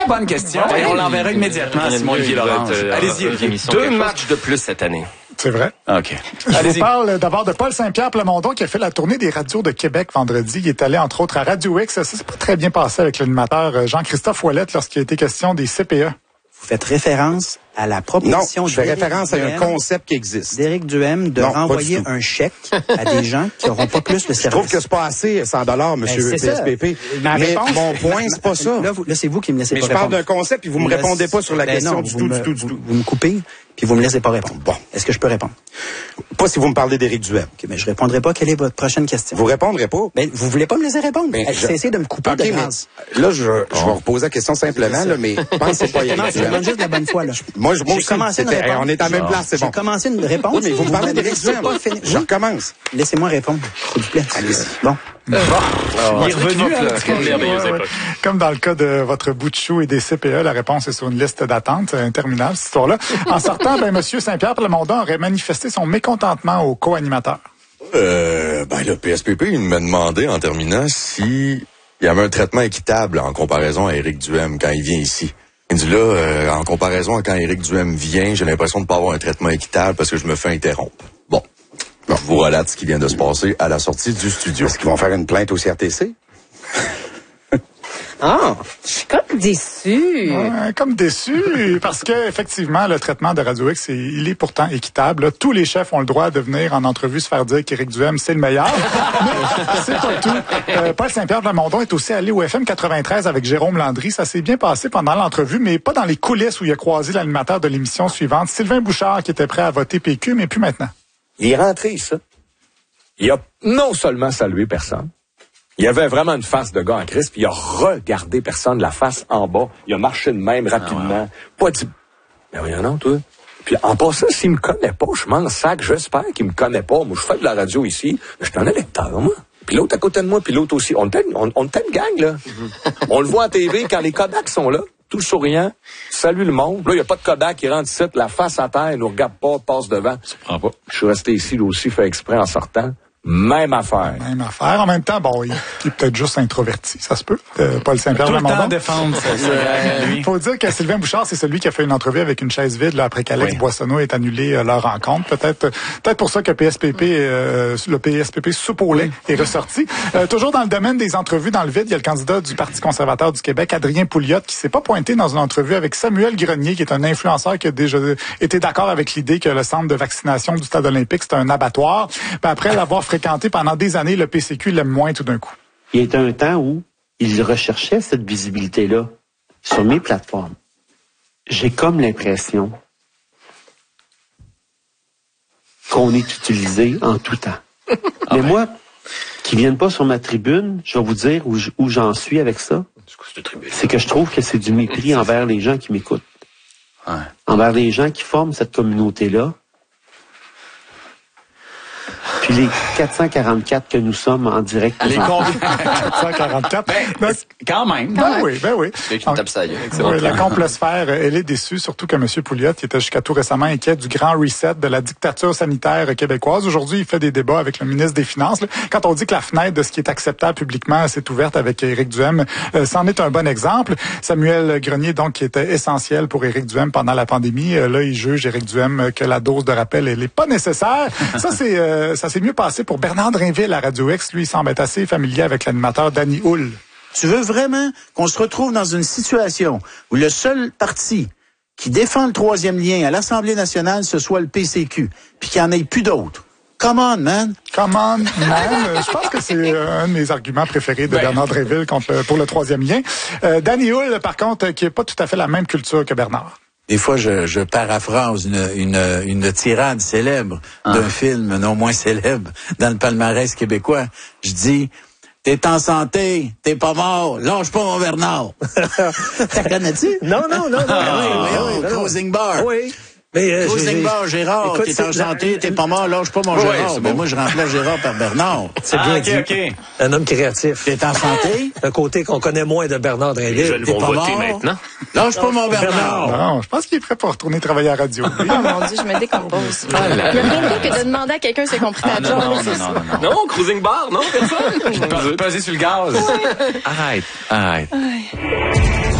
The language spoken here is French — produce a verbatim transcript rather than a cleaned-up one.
Bonne question. Et on l'enverra immédiatement à Simon-Olivier Lorange. Euh, Allez-y, Olivier. Deux matchs de plus cette année. C'est vrai. OK. Je Allez-y. vous parle d'abord de Paul Saint-Pierre Plamondon qui a fait la tournée des radios de Québec vendredi. Il est allé entre autres à Radio X. Ça s'est pas très bien passé avec l'animateur Jean-Christophe Ouellette lorsqu'il a été question des C P E. Vous faites référence à la proposition Non, je fais d'Éric référence à un Duhem- concept qui existe. d'Éric Duhem de Non, pas renvoyer du tout. un chèque à des gens qui n'auront pas plus de Je service. trouve que c'est pas assez, cent dollars, monsieur Ben, P c'est S P P. ça. Ma Mais réponse- mon point, c'est pas ça. Là, vous- là, c'est vous qui me laissez Mais pas je parle répondre. d'un concept, puis vous me Là, répondez pas sur la ben question non, du vous tout, me- du tout, du vous- tout. Vous me coupez, puis vous me laissez pas répondre. Bon. Est-ce que je peux répondre? Pas si vous me parlez d'Éric Duhem. OK, mais je répondrai pas. Quelle est votre prochaine question? Vous répondrez pas. Ben, vous voulez pas me laisser répondre? Mais Eh, je- Cessez de me couper OK, de mais grâce. là, je, je vais reposer la question simplement, là, mais pensez pas Non, Éric je demande Duhem. juste la bonne fois, là. Moi, je, moi J'ai aussi, commencé une c'était- réponse. on est à la même place, c'est J'ai bon. commencé une réponse. Oui, mais vous me parlez m'avez d'Éric laissé Duhem. pas finir. Je Oui. recommence. Laissez-moi répondre, s'il vous plaît. Allez-y. Bon. Il est revenu, hein? Quelle merveilleuse Ouais, ouais. époque. Comme dans le cas de votre bout de chou et des C P E, la réponse est sur une liste d'attente. C'est interminable, cette histoire-là. En sortant, ben, M. Saint-Pierre Plamondon aurait manifesté son mécontentement au co-animateur. Euh, ben, le P S P P, il m'a demandé, en terminant, si il y avait un traitement équitable en comparaison à Éric Duhem quand il vient ici. Il dit là, euh, en comparaison à quand Éric Duhem vient, j'ai l'impression de ne pas avoir un traitement équitable parce que je me fais interrompre. Bon. Je vous relate ce qui vient de se passer à la sortie du studio. Est-ce qu'ils vont faire une plainte au C R T C? Ah, je suis comme déçue. Ouais, comme déçu, parce que effectivement, le traitement de Radio X, c'est- il est pourtant équitable. Là, tous les chefs ont le droit de venir en entrevue se faire dire qu'Éric Duhem, c'est le meilleur. Mais c'est pas tout. Euh, Paul Saint-Pierre Plamondon est aussi allé au F M quatre-vingt-treize avec Jérôme Landry. Ça s'est bien passé pendant l'entrevue, mais pas dans les coulisses où il a croisé l'animateur de l'émission suivante, Sylvain Bouchard, qui était prêt à voter P Q, mais plus maintenant. Il est rentré, ça. Il a non seulement salué personne, il avait vraiment une face de gars en crise, puis il a regardé personne, la face en bas. Il a marché de même rapidement. Pas dit, mais voyons non, toi. Puis en passant, s'il me connaît pas, je m'en sac, j'espère qu'il me connaît pas. Moi, je fais de la radio ici, je suis un électeur, moi. Puis l'autre à côté de moi, puis l'autre aussi. On était on, on était une gang, là. On le voit à T V quand les Kodak sont là, tout souriant, salue le monde. Là, il n'y a pas de Kodak qui rentre ici, la face à terre, il nous regarde pas, passe devant. Ça prend pas. Je suis resté ici, là aussi, fait exprès en sortant. Même affaire. Même affaire. En même temps, bon, il, il est peut-être juste introverti, ça se peut. Euh, Paul Saint-Pierre Tout le temps Plamondon. défendre ça, ça, lui. Il faut dire que Sylvain Bouchard, c'est celui qui a fait une entrevue avec une chaise vide là, après qu'Alex Oui. Boissonneau ait annulé euh, leur rencontre. Peut-être peut-être pour ça que P S P P, euh, le P S P P soupe au lait est ressorti. Euh, toujours dans le domaine des entrevues dans le vide, il y a le candidat du Parti conservateur du Québec, Adrien Pouliot, qui s'est pas pointé dans une entrevue avec Samuel Grenier, qui est un influenceur qui a déjà été d'accord avec l'idée que le centre de vaccination du stade olympique, c'est un abattoir. Puis après l'avoir fréquenté pendant des années, le P C Q l'aime moins tout d'un coup. Il y a un temps où il recherchait cette visibilité-là sur mes plateformes. J'ai comme l'impression qu'on est utilisé en tout temps. Ah Mais ouais. moi, qui viennent pas sur ma tribune, je vais vous dire où, je- où j'en suis avec ça. C'est que je trouve que c'est du mépris envers les gens qui m'écoutent. Ouais. Envers les gens qui forment cette communauté-là. Puis les quatre cent quarante-quatre que nous sommes en direct. Les combien? quatre cent quarante-quatre. Ben, Donc, quand même. ben oui, ben oui. Celui qui me tape sa gueule. Oui, la complosphère, elle est déçue, surtout que M. Pouliot, qui était jusqu'à tout récemment inquiet du grand reset de la dictature sanitaire québécoise. Aujourd'hui, il fait des débats avec le ministre des Finances. Là. Quand on dit que la fenêtre de ce qui est acceptable publiquement s'est ouverte avec Éric Duhem, euh, c'en est un bon exemple. Samuel Grenier, donc, qui était essentiel pour Éric Duhem pendant la pandémie, euh, là, il juge Éric Duhem que la dose de rappel, elle n'est pas nécessaire. Ça, c'est euh, ça s'est mieux passé pour Bernard Drinville à Radio X. Lui, il semble être assez familier avec l'animateur Danny Hull. Tu veux vraiment qu'on se retrouve dans une situation où le seul parti qui défend le troisième lien à l'Assemblée nationale, ce soit le P C Q, puis qu'il n'y en ait plus d'autres? Come on, man! Come on, man! Je pense que c'est euh, un de mes arguments préférés de Ben. Bernard Drinville contre le- pour le troisième lien. Euh, Danny Hull, par contre, qui n'est pas tout à fait la même culture que Bernard. Des fois, je, je paraphrase une, une, une tirade célèbre d'un film non moins célèbre dans le palmarès québécois. Je dis, t'es en santé, t'es pas mort, lâche pas mon Bernard. T'as connais-tu? Non, non, non, non. Ah, oui, non, oui, non, oui, non, non. Closing bar. Oui. Mais, euh, Closing j'ai- bar, Gérard, Écoute, t'es en c'est la- santé, t'es pas mort, lâche pas mon Oui, Gérard. c'est Ben bon. moi, je remplace Gérard par Bernard. C'est Ah, bien ok, dit. ok. Un homme créatif. T'es en santé, Un côté qu'on connaît moins de Bernard Les Drinville. jeunes t'es vont pas voter mort. maintenant. lâche pas mon Bernard. Non, je pense qu'il est prêt pour retourner travailler à la radio. Oui. Oh mon Dieu, je me décompose. Ah Il n'y là a là. rien de pire que de demander à quelqu'un c'est compris ta Ah, non, job. non, là, non, c'est non, ça. non, non. Non, cruising bar, non, personne? Pe- Peser sur le gaz. Arrête, arrête. Aïe.